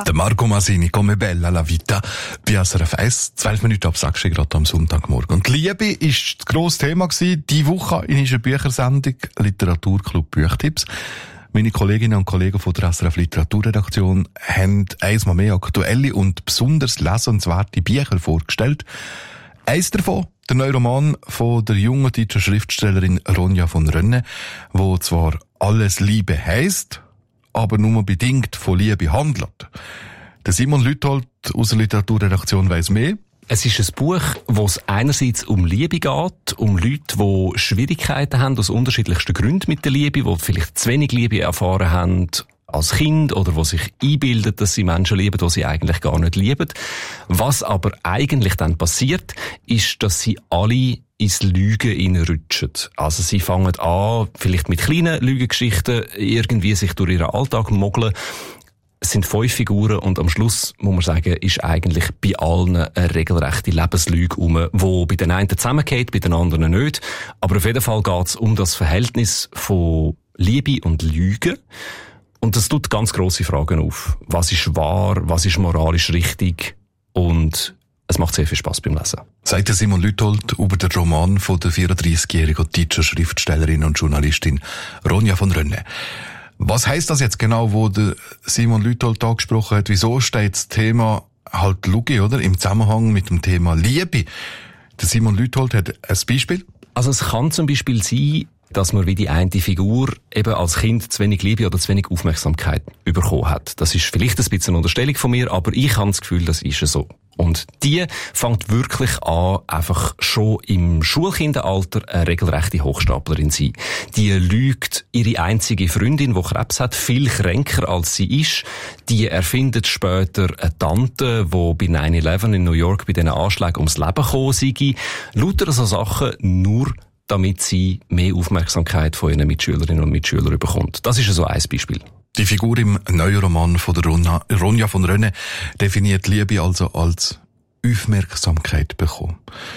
vita. Der Marco Masini, Come bella la vita, bei SRF 1, 12 Minuten ab 6 gerade am Sonntagmorgen. Und Liebe ist das grosse Thema gewesen, diese Woche in unserer Büchersendung Literaturclub Buchtipps. Meine Kolleginnen und Kollegen von der SRF Literaturredaktion haben einmal mehr aktuelle und besonders lesenswerte Bücher vorgestellt. Eins davon, der neue Roman von der jungen deutschen Schriftstellerin Ronja von Rönne, wo zwar «Alles Liebe» heisst, aber nur bedingt von Liebe handelt. Der Simon Lüthold aus der Literaturredaktion weiss mehr. Es ist ein Buch, wo es einerseits um Liebe geht, um Leute, die Schwierigkeiten haben, aus unterschiedlichsten Gründen mit der Liebe, die vielleicht zu wenig Liebe erfahren haben als Kind oder die sich einbilden, dass sie Menschen lieben, die sie eigentlich gar nicht lieben. Was aber eigentlich dann passiert, ist, dass sie alle ins Lügen hineinrutschen. Also sie fangen an, vielleicht mit kleinen Lügengeschichten irgendwie sich durch ihren Alltag mogeln. Es sind 5 Figuren und am Schluss, muss man sagen, ist eigentlich bei allen eine regelrechte Lebenslüge rum, wo bei den einen zusammengeht, bei den anderen nicht. Aber auf jeden Fall geht es um das Verhältnis von Liebe und Lüge. Und das tut ganz grosse Fragen auf. Was ist wahr? Was ist moralisch richtig? Und es macht sehr viel Spass beim Lesen. Sagt der Simon Lüthold über den Roman von der 34-jährigen deutschen Schriftstellerin und Journalistin Ronja von Rönne. Was heisst das jetzt genau, wo der Simon Lüthold angesprochen hat? Wieso steht das Thema halt Lüge, oder? Im Zusammenhang mit dem Thema Liebe. Der Simon Lüthold hat ein Beispiel. Also es kann zum Beispiel sein, dass man wie die eine Figur eben als Kind zu wenig Liebe oder zu wenig Aufmerksamkeit bekommen hat. Das ist vielleicht ein bisschen eine Unterstellung von mir, aber ich habe das Gefühl, das ist so. Und die fängt wirklich an, einfach schon im Schulkinderalter eine regelrechte Hochstaplerin zu sein. Die lügt ihre einzige Freundin, die Krebs hat, viel kränker als sie ist. Die erfindet später eine Tante, die bei 9/11 in New York bei diesen Anschlägen ums Leben gekommen sei. Lauter so Sachen nur, damit sie mehr Aufmerksamkeit von ihren Mitschülerinnen und Mitschülern bekommt. Das ist so ein Beispiel. Die Figur im neuen Roman von der Ronja von Rönne definiert Liebe also als Aufmerksamkeit bekommen.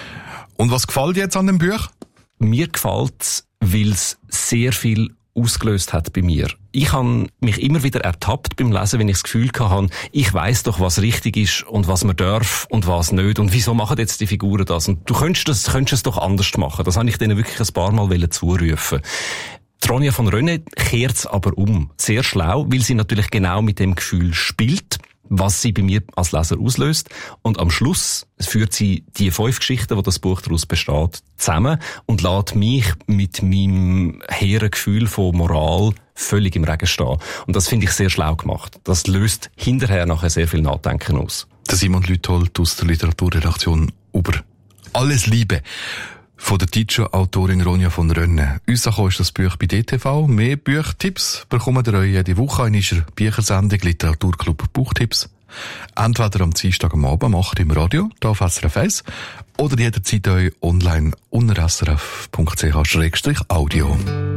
Und was gefällt jetzt an dem Buch? Mir gefällt's, weil es sehr viel ausgelöst hat bei mir. Ich habe mich immer wieder ertappt beim Lesen, wenn ich das Gefühl hatte, ich weiss doch, was richtig ist und was man darf und was nicht und wieso machen jetzt die Figuren das und du könntest es doch anders machen. Das habe ich denen wirklich ein paar Mal zurufen. Die Ronja von Rönne kehrt es aber um. Sehr schlau, weil sie natürlich genau mit dem Gefühl spielt, was sie bei mir als Leser auslöst. Und am Schluss führt sie die 5 Geschichten, die das Buch daraus besteht, zusammen und lässt mich mit meinem hehren Gefühl von Moral völlig im Regen stehen. Und das finde ich sehr schlau gemacht. Das löst hinterher nachher sehr viel Nachdenken aus. Der Simon Lüthold aus der Literaturredaktion über «Alles Liebe» von der deutschen Autorin Ronja von Rönne. Rausgekommen ist das Buch bei DTV. Mehr Buchtipps bekommt ihr euch jede Woche in unserer Büchersendung Literaturclub Buchtipps. Entweder am Dienstag am Abend um 8 im Radio, hier auf SRF 1, oder jederzeit euch online unter srf.ch/audio.